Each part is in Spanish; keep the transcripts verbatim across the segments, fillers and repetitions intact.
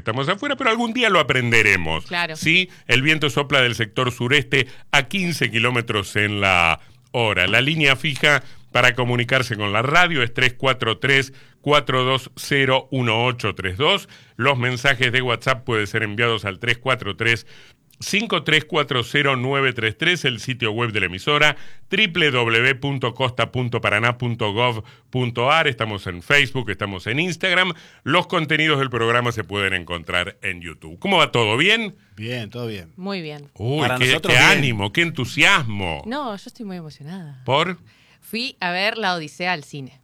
estamos afuera, pero algún día lo aprenderemos. Claro. Sí, el viento sopla del sector sureste a quince kilómetros en la hora. La línea fija para comunicarse con la radio es tres cuatro tres, cuatro dos cero, uno ocho tres dos. Los mensajes de WhatsApp pueden ser enviados al tres cuatro tres, cinco tres cuatro cero, nueve tres tres, el sitio web de la emisora, doble u doble u doble u punto costa punto paraná punto gov punto a r. Estamos en Facebook, estamos en Instagram. Los contenidos del programa se pueden encontrar en YouTube. ¿Cómo va todo? ¿Bien? Bien, todo bien. Muy bien. Uy, Para qué, nosotros qué bien. ánimo, qué entusiasmo. No, yo estoy muy emocionada. ¿Por? Fui a ver La Odisea al cine.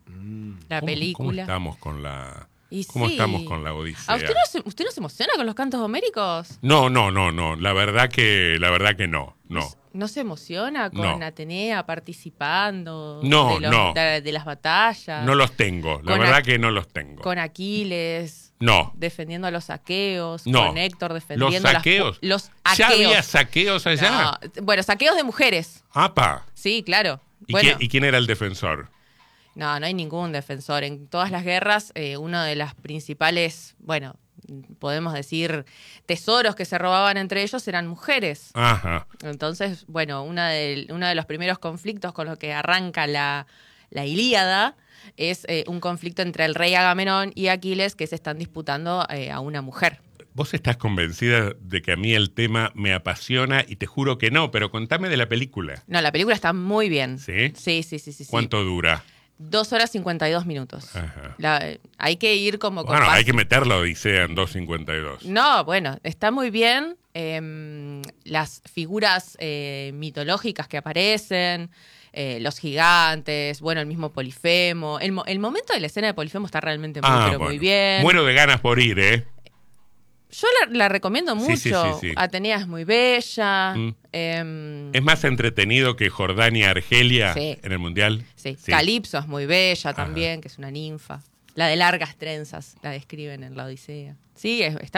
La ¿Cómo- película. ¿Cómo estamos con la, Y cómo sí. estamos con la Odisea? ¿A usted no, se, usted no se emociona con los cantos homéricos? No, no, no, no. La verdad que, la verdad que no, no. ¿No se emociona con No. Atenea participando No, de, los- no. de, de las batallas? No los tengo, la Con verdad a- que no los tengo. Con Aquiles No. defendiendo a los aqueos, No. con Héctor ¿Los defendiendo saqueos? las pu- los ¿Ya aqueos. había saqueos allá? No, bueno, saqueos de mujeres. ¡Apa! Sí, claro. ¿Y, Bueno, quién, ¿Y quién era el defensor? no, no hay ningún defensor. En todas las guerras, eh, uno de las principales, bueno, podemos decir, tesoros que se robaban entre ellos eran mujeres. Ajá. Entonces, bueno, una de, uno de los primeros conflictos con los que arranca la, la Ilíada es eh, un conflicto entre el rey Agamenón y Aquiles, que se están disputando eh, a una mujer. ¿Vos estás convencida de que a mí el tema me apasiona? Y te juro que no, pero contame de la película. No, la película está muy bien. ¿Sí? Sí, sí, sí, sí. sí. ¿Cuánto dura? Dos horas cincuenta y dos minutos. Ajá. La- eh, hay que ir como con Bueno, pas- hay que meter la Odisea en dos cincuenta y dos. No, bueno, está muy bien. eh, las figuras eh, mitológicas que aparecen, eh, los gigantes, bueno, el mismo Polifemo. El, mo- el momento de la escena de Polifemo está realmente muy, Ah, pero bueno. muy bien. Muero de ganas por ir, ¿eh? Yo la, la recomiendo Sí, mucho. sí, sí, sí. Atenea es muy bella. Mm. em, ¿Es más entretenido que Jordania-Argelia Sí. en el Mundial? sí. Sí. Calipso es muy bella también, que es una ninfa. La de largas trenzas, la describen en la Odisea. Sí, es- está